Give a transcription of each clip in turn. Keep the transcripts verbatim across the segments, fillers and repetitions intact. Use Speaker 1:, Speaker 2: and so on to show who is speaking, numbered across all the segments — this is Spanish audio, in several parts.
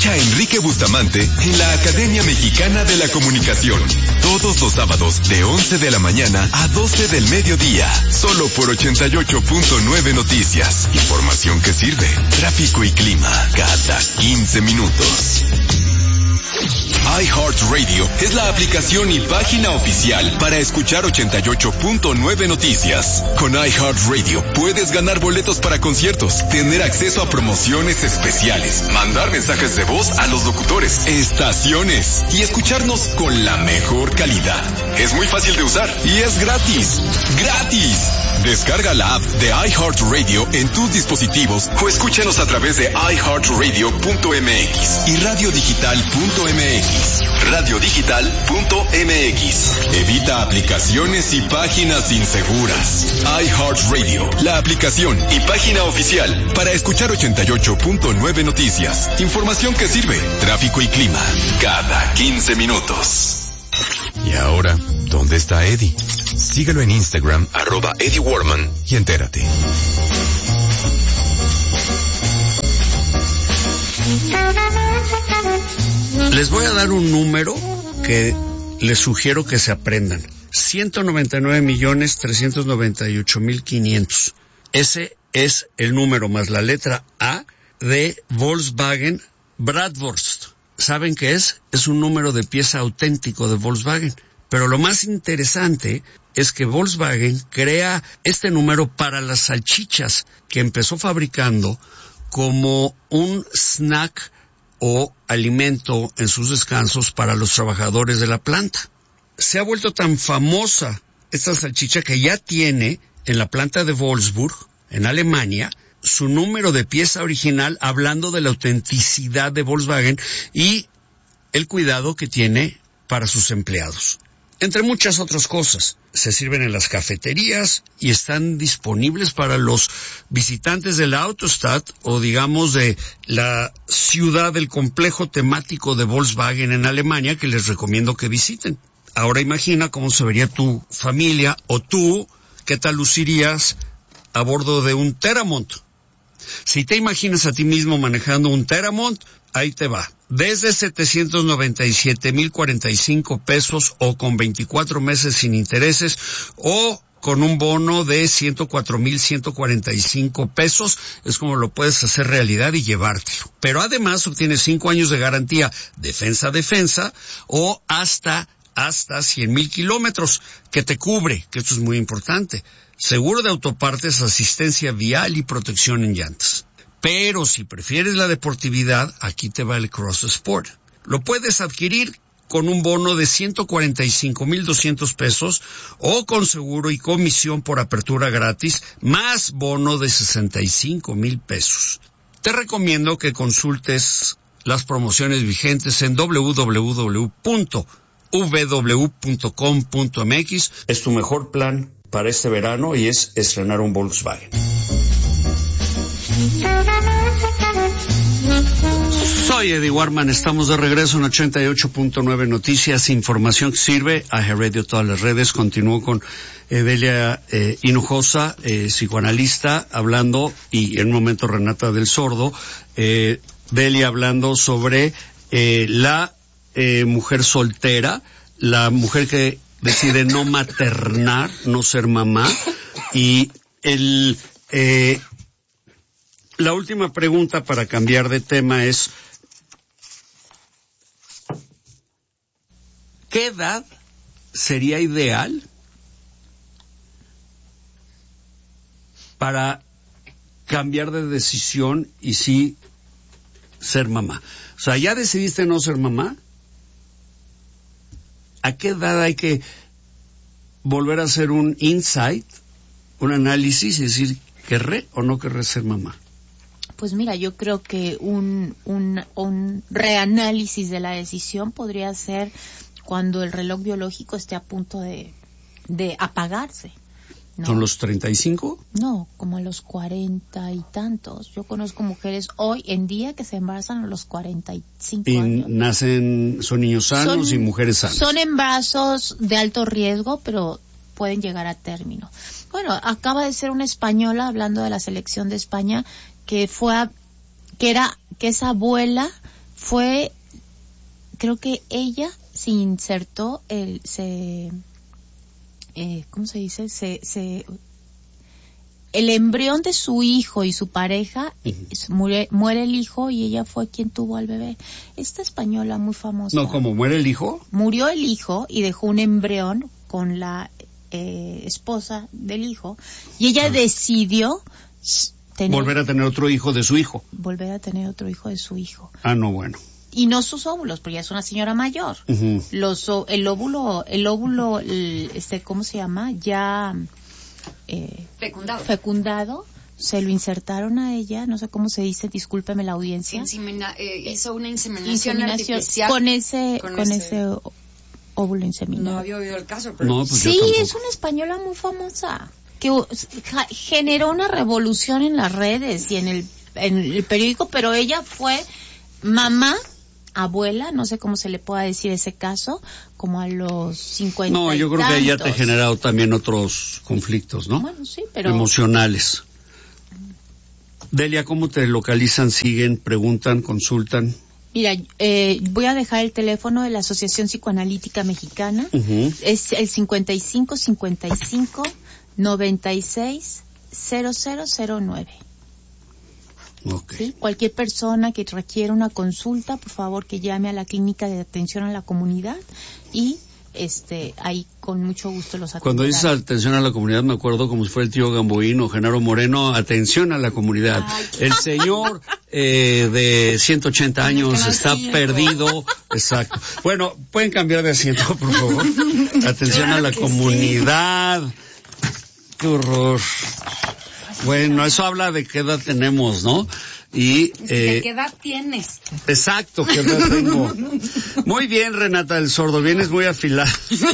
Speaker 1: Escucha a Enrique Bustamante en la Academia Mexicana de la Comunicación. Todos los sábados de once de la mañana a doce del mediodía. Solo por ochenta y ocho punto nueve Noticias. Información que sirve. Tráfico y clima cada quince minutos. iHeartRadio es la aplicación y página oficial para escuchar ochenta y ocho punto nueve Noticias. Con iHeartRadio puedes ganar boletos para conciertos, tener acceso a promociones especiales, mandar mensajes de voz a los locutores, estaciones y escucharnos con la mejor calidad. Es muy fácil de usar y es gratis. ¡Gratis! Descarga la app de iHeartRadio en tus dispositivos o escúchanos a través de i heart radio punto m x y radio digital punto m x. radio digital punto m x. Evita aplicaciones y páginas inseguras. iHeartRadio, la aplicación y página oficial para escuchar ochenta y ocho punto nueve Noticias. Información que sirve. Tráfico y clima cada quince minutos. Y ahora, ¿dónde está Eddie? Síguelo en Instagram, arroba Eddie Warman, y entérate.
Speaker 2: Les voy a dar un número que les sugiero que se aprendan. ciento noventa y nueve millones trescientos noventa y ocho mil quinientos. Ese es el número más la letra A de Volkswagen Bratwurst. ¿Saben qué es? Es un número de pieza auténtico de Volkswagen. Pero lo más interesante es que Volkswagen crea este número para las salchichas que empezó fabricando como un snack o alimento en sus descansos para los trabajadores de la planta. Se ha vuelto tan famosa esta salchicha que ya tiene en la planta de Wolfsburg, en Alemania, su número de pieza original, hablando de la autenticidad de Volkswagen y el cuidado que tiene para sus empleados. Entre muchas otras cosas, se sirven en las cafeterías y están disponibles para los visitantes de la Autostadt o digamos de la ciudad del complejo temático de Volkswagen en Alemania que les recomiendo que visiten. Ahora imagina cómo se vería tu familia o tú, qué tal lucirías a bordo de un Teramont. Si te imaginas a ti mismo manejando un Teramont, ahí te va. Desde setecientos noventa y siete mil cuarenta y cinco pesos o con veinticuatro meses sin intereses o con un bono de ciento cuatro mil ciento cuarenta y cinco pesos, es como lo puedes hacer realidad y llevártelo. Pero además obtienes cinco años de garantía defensa a defensa o hasta, hasta cien mil kilómetros que te cubre, que esto es muy importante. Seguro de autopartes, asistencia vial y protección en llantas. Pero si prefieres la deportividad, aquí te va el Cross Sport. Lo puedes adquirir con un bono de ciento cuarenta y cinco mil doscientos pesos o con seguro y comisión por apertura gratis, más bono de sesenta y cinco mil pesos. Te recomiendo que consultes las promociones vigentes en doble u doble u doble u punto v w punto com punto m x. Es tu mejor plan para este verano y es estrenar un Volkswagen. Soy Eddie Warman, estamos de regreso en ochenta y ocho punto nueve Noticias, información que sirve, iHeartRadio, todas las redes. Continúo con Evelia eh, Hinojosa, eh, psicoanalista, hablando, y en un momento Renata del Sordo, eh, Belia hablando sobre eh, la eh, mujer soltera, la mujer que decide no maternar, no ser mamá, y el... Eh, La última pregunta para cambiar de tema es, ¿qué edad sería ideal para cambiar de decisión y sí ser mamá? O sea, ¿ya decidiste no ser mamá? ¿A qué edad hay que volver a hacer un insight, un análisis y decir, ¿querré o no querré ser mamá?
Speaker 3: Pues mira, yo creo que un, un, un reanálisis de la decisión podría ser cuando el reloj biológico esté a punto de, de apagarse, ¿no?
Speaker 2: ¿Son los treinta y cinco?
Speaker 3: No, como a los cuarenta y tantos. Yo conozco mujeres hoy en día que se embarazan a los cuarenta y cinco
Speaker 2: y
Speaker 3: años.
Speaker 2: Y nacen, son niños sanos son, y mujeres sanas.
Speaker 3: Son embarazos de alto riesgo, pero pueden llegar a término. Bueno, acaba de ser una española, hablando de la selección de España, que fue a, que era que esa abuela fue, creo que ella se insertó, el, se, eh, ¿cómo se dice? Se, se, el embrión de su hijo y su pareja, uh-huh. muere, muere el hijo y ella fue quien tuvo al bebé. Esta española muy famosa.
Speaker 2: No, ¿cómo muere el hijo?
Speaker 3: Murió el hijo y dejó un embrión con la eh, esposa del hijo y ella ah. decidió tener,
Speaker 2: volver a tener otro hijo de su hijo.
Speaker 3: Volver a tener otro hijo de su hijo.
Speaker 2: Ah, no, bueno.
Speaker 3: Y no sus óvulos, porque ya es una señora mayor. Uh-huh. Los, el óvulo, el óvulo, el, este, ¿cómo se llama? Ya eh,
Speaker 4: fecundado.
Speaker 3: fecundado, se lo insertaron a ella, no sé cómo se dice, discúlpeme la audiencia.
Speaker 4: Insemina, eh, hizo una inseminación, inseminación artificial
Speaker 3: con ese, con, con ese, ese óvulo inseminado.
Speaker 4: No había oído el caso, pero
Speaker 2: no, pues
Speaker 3: sí, es una española muy famosa que generó una revolución en las redes y en el, en el periódico, pero ella fue mamá, abuela, no sé cómo se le pueda decir ese caso, como a los cincuenta.
Speaker 2: No, yo creo que ella te ha generado también otros conflictos, ¿no?
Speaker 3: Bueno, sí, pero
Speaker 2: emocionales. Delia, ¿cómo te localizan, siguen, preguntan, consultan?
Speaker 3: Mira, eh, voy a dejar el teléfono de la Asociación Psicoanalítica Mexicana. Uh-huh. Es el cincuenta y cinco cincuenta y cinco noventa y seis cero cero cero nueve.
Speaker 2: Okay.
Speaker 3: ¿Sí? Cualquier persona que requiera una consulta, por favor que llame a la clínica de atención a la comunidad y este ahí con mucho gusto los atenderán.
Speaker 2: Cuando dices atención a la comunidad me acuerdo como si fuera el tío Gamboín o Genaro Moreno, atención a la comunidad. Ay. El señor eh, de ciento ochenta años está perdido. Exacto. Bueno, pueden cambiar de asiento, por favor. Atención claro a la comunidad. Sí. Qué horror. Bueno, eso habla de qué edad tenemos, ¿no? Y
Speaker 4: eh, ¿de qué edad tienes?
Speaker 2: Exacto, qué edad tengo. Muy bien, Renata del Sordo, vienes muy afilada.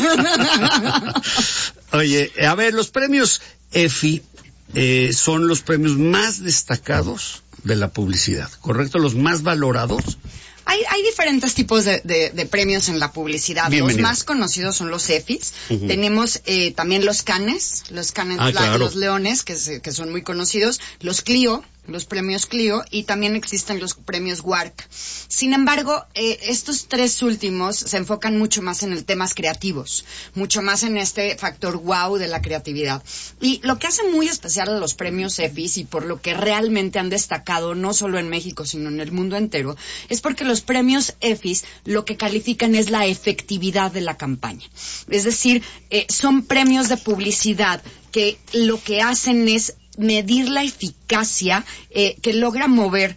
Speaker 2: Oye, a ver, los premios E F I eh, son los premios más destacados de la publicidad, ¿correcto? Los más valorados.
Speaker 4: Hay, hay diferentes tipos de, de, de premios en la publicidad. Bienvenido. Los más conocidos son los E F Is. Uh-huh. Tenemos eh, también los Cannes, los Cannes
Speaker 2: ah,
Speaker 4: la,
Speaker 2: claro.
Speaker 4: los Leones, que, se, que son muy conocidos, los Clio, los premios Clio, y también existen los premios W A R C. Sin embargo, eh, estos tres últimos se enfocan mucho más en el temas creativos, mucho más en este factor wow de la creatividad. Y lo que hace muy especial a los premios E F Is, y por lo que realmente han destacado no solo en México, sino en el mundo entero, es porque los premios E F Is lo que califican es la efectividad de la campaña. Es decir, eh, son premios de publicidad que lo que hacen es medir la eficacia eh, que logra mover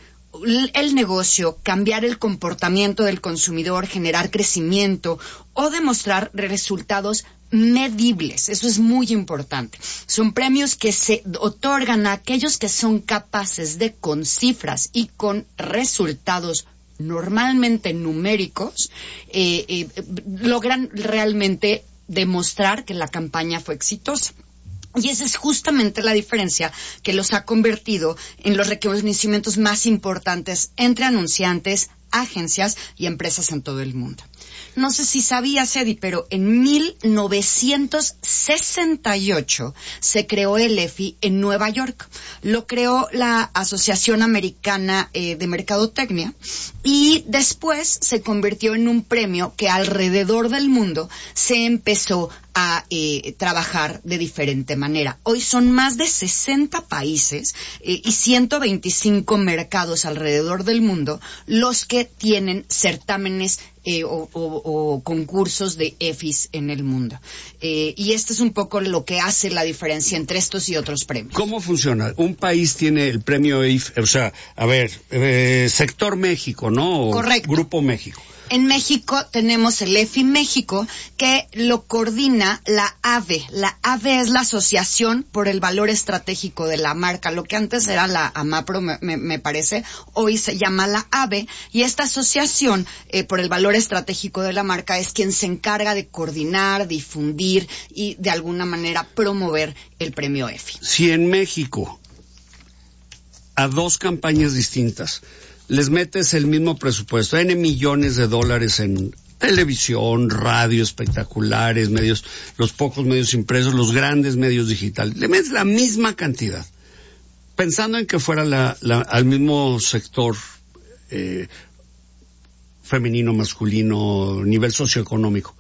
Speaker 4: el negocio, cambiar el comportamiento del consumidor, generar crecimiento o demostrar resultados medibles. Eso es muy importante. Son premios que se otorgan a aquellos que son capaces de, con cifras y con resultados normalmente numéricos, eh, eh, logran realmente demostrar que la campaña fue exitosa. Y esa es justamente la diferencia que los ha convertido en los reconocimientos más importantes entre anunciantes, agencias y empresas en todo el mundo. No sé si sabías, Eddie, pero en mil novecientos sesenta y ocho se creó el E F I en Nueva York. Lo creó la Asociación Americana eh, de Mercadotecnia y después se convirtió en un premio que alrededor del mundo se empezó a eh, trabajar de diferente manera. Hoy son más de sesenta países eh, y ciento veinticinco mercados alrededor del mundo los que tienen certámenes eh, o, o, o concursos de E F Is en el mundo. Eh, y esto es un poco lo que hace la diferencia entre estos y otros premios.
Speaker 2: ¿Cómo funciona? Un país tiene el premio E F I, o sea, a ver, eh, sector México, ¿no? O
Speaker 4: correcto.
Speaker 2: Grupo México.
Speaker 4: En México tenemos el E F I México, que lo coordina la A V E. La A V E es la Asociación por el Valor Estratégico de la Marca. Lo que antes era la AMAPRO, me, me, me parece, hoy se llama la A V E. Y esta Asociación eh, por el Valor Estratégico de la Marca es quien se encarga de coordinar, difundir y de alguna manera promover el premio E F I.
Speaker 2: Si en México a dos campañas distintas les metes el mismo presupuesto, N millones de dólares en televisión, radio, espectaculares, medios, los pocos medios impresos, los grandes medios digitales, le metes la misma cantidad, pensando en que fuera la, la, al mismo sector, eh, femenino, masculino, nivel socioeconómico.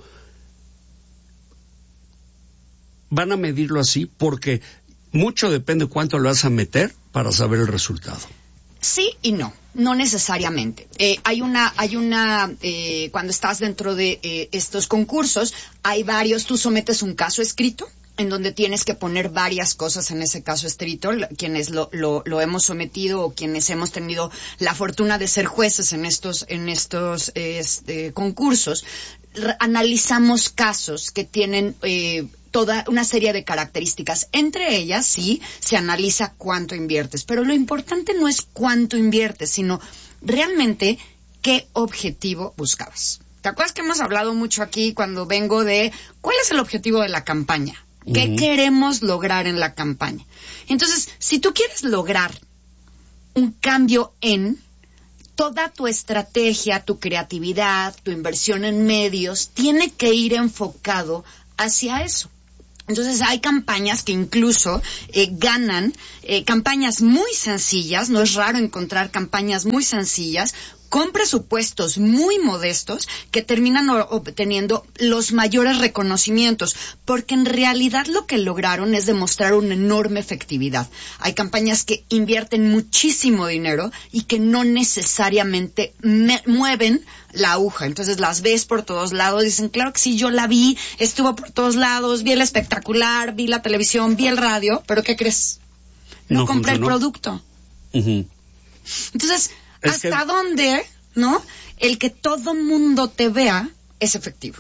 Speaker 2: Van a medirlo así porque mucho depende cuánto lo vas a meter para saber el resultado.
Speaker 4: Sí y no, no necesariamente. Eh, hay una, hay una, eh, cuando estás dentro de eh, estos concursos, hay varios, tú sometes un caso escrito, en donde tienes que poner varias cosas en ese caso escrito, quienes lo, lo, lo hemos sometido o quienes hemos tenido la fortuna de ser jueces en estos, en estos este, concursos, analizamos casos que tienen eh, toda una serie de características. Entre ellas, sí, se analiza cuánto inviertes, pero lo importante no es cuánto inviertes, sino realmente qué objetivo buscabas. ¿Te acuerdas que hemos hablado mucho aquí cuando vengo de cuál es el objetivo de la campaña? ¿Qué uh-huh. queremos lograr en la campaña? Entonces, si tú quieres lograr un cambio en toda tu estrategia, tu creatividad, tu inversión en medios, tiene que ir enfocado hacia eso. Entonces hay campañas que incluso eh, ganan, eh, campañas muy sencillas, no es raro encontrar campañas muy sencillas, con presupuestos muy modestos que terminan obteniendo los mayores reconocimientos, porque en realidad lo que lograron es demostrar una enorme efectividad. Hay campañas que invierten muchísimo dinero y que no necesariamente me- mueven la aguja. Entonces las ves por todos lados, dicen, claro que sí, yo la vi, estuvo por todos lados, vi el espectacular, vi la televisión, vi el radio, pero ¿qué crees? No, no compré funcionó. El producto. Uh-huh. Entonces, Es ¿hasta que... dónde, no? El que todo mundo te vea es efectivo.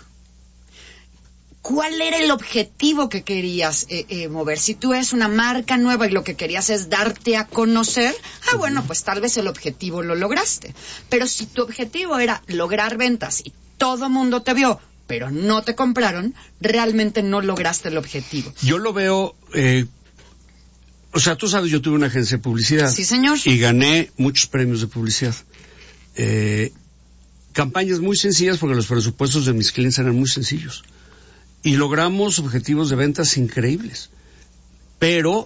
Speaker 4: ¿Cuál era el objetivo que querías eh, eh, mover? Si tú eres una marca nueva y lo que querías es darte a conocer, ah, bueno, pues tal vez el objetivo lo lograste. Pero si tu objetivo era lograr ventas y todo mundo te vio, pero no te compraron, realmente no lograste el objetivo.
Speaker 2: Yo lo veo... Eh... O sea, tú sabes, yo tuve una agencia de publicidad.
Speaker 4: Sí, señor.
Speaker 2: Y gané muchos premios de publicidad. Eh, campañas muy sencillas porque los presupuestos de mis clientes eran muy sencillos. Y logramos objetivos de ventas increíbles. Pero,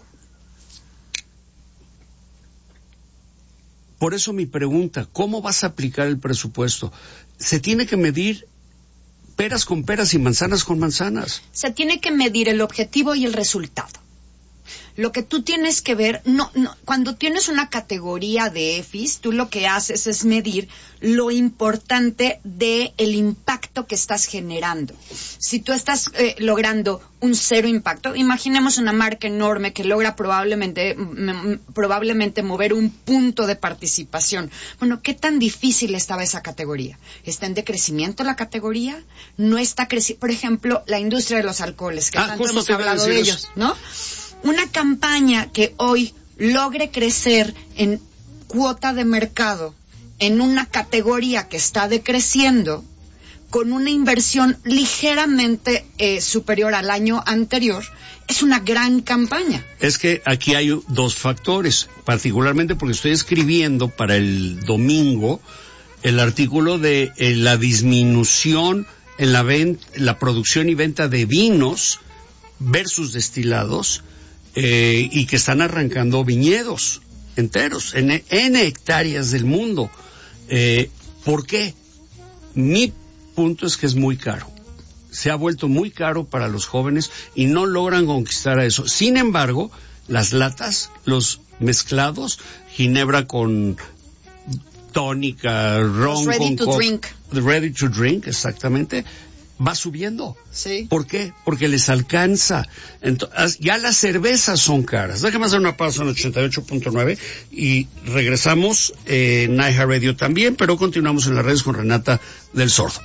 Speaker 2: por eso mi pregunta, ¿cómo vas a aplicar el presupuesto? Se tiene que medir peras con peras y manzanas con manzanas.
Speaker 4: Se tiene que medir el objetivo y el resultado. Lo que tú tienes que ver, no, no, cuando tienes una categoría de E F I S, tú lo que haces es medir lo importante de el impacto que estás generando. Si tú estás eh, logrando un cero impacto, imaginemos una marca enorme que logra probablemente, m- probablemente mover un punto de participación. Bueno, ¿qué tan difícil estaba esa categoría? ¿Está en decrecimiento la categoría? ¿No está creciendo? Por ejemplo, la industria de los alcoholes, que ah, tanto hemos hablado de ellos, eso. ¿No? Una campaña que hoy logre crecer en cuota de mercado en una categoría que está decreciendo con una inversión ligeramente eh, superior al año anterior, es una gran campaña.
Speaker 2: Es que aquí hay dos factores, particularmente porque estoy escribiendo para el domingo el artículo de eh, la disminución en la, ven- la producción y venta de vinos versus destilados, Eh, y que están arrancando viñedos enteros en N hectáreas del mundo. Eh, ¿Por qué? Mi punto es que es muy caro. Se ha vuelto muy caro para los jóvenes y no logran conquistar a eso. Sin embargo, las latas, los mezclados, ginebra con tónica, ron
Speaker 4: ready
Speaker 2: con
Speaker 4: to
Speaker 2: co-
Speaker 4: drink.
Speaker 2: Ready to drink, exactamente. Va subiendo.
Speaker 4: Sí.
Speaker 2: ¿Por qué? Porque les alcanza. Entonces, ya las cervezas son caras. Déjame hacer una pausa en ochenta y ocho punto nueve y regresamos en iHeartRadio también, pero continuamos en las redes con Renata del Sordo.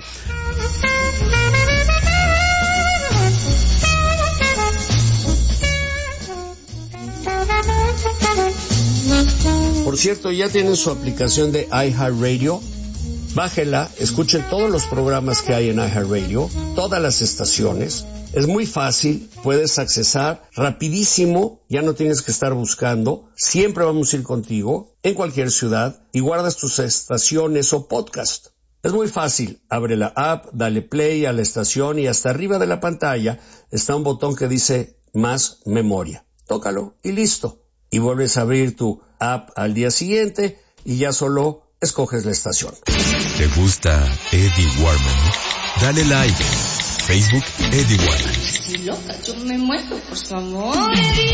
Speaker 2: Por cierto, ya tienen su aplicación de iHeartRadio. Bájela, escuchen todos los programas que hay en iHeartRadio, todas las estaciones. Es muy fácil, puedes accesar rapidísimo, ya no tienes que estar buscando. Siempre vamos a ir contigo, en cualquier ciudad, y guardas tus estaciones o podcast. Es muy fácil, abre la app, dale play a la estación y hasta arriba de la pantalla está un botón que dice Más Memoria. Tócalo y listo. Y vuelves a abrir tu app al día siguiente y ya solo escoges la estación.
Speaker 1: ¿Te gusta Eddie Warman? Dale like. Facebook Eddie Warman.
Speaker 5: Si loca, yo me muero por su amor.